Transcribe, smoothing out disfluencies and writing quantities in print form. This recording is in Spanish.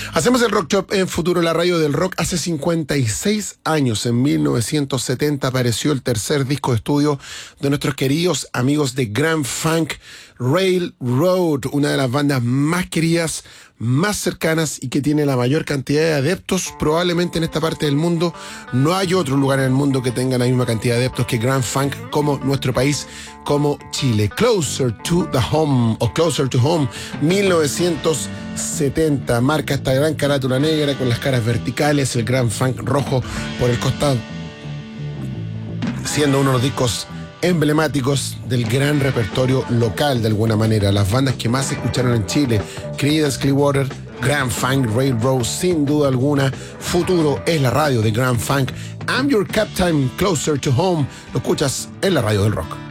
Hacemos el Rock Shop en Futuro, la radio del rock. Hace 56 años, en 1970, apareció el tercer disco de estudio de nuestros queridos amigos de Grand Funk Railroad, una de las bandas más queridas, más cercanas y que tiene la mayor cantidad de adeptos. Probablemente en esta parte del mundo no hay otro lugar en el mundo que tenga la misma cantidad de adeptos que Grand Funk, como nuestro país, como Chile. Closer to the Home, o Closer to Home, 1970, marca esta gran carátula negra con las caras verticales, el Grand Funk rojo por el costado, siendo uno de los discos emblemáticos del gran repertorio local, de alguna manera. Las bandas que más se escucharon en Chile: Creedence Clearwater, Grand Funk Railroad, sin duda alguna. Futuro es la radio de Grand Funk. I'm Your Captain, Closer to Home. Lo escuchas en la radio del rock.